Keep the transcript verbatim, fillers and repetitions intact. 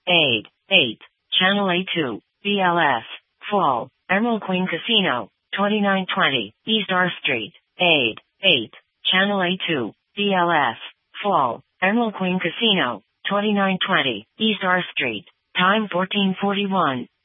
Aid, eight. Channel A two, B L S, Fall, Emerald Queen Casino, twenty-nine twenty, East R Street. Aid, eight. Channel A two, B L S, Fall, Emerald Queen Casino, twenty-nine twenty, East R Street. Time fourteen forty-one.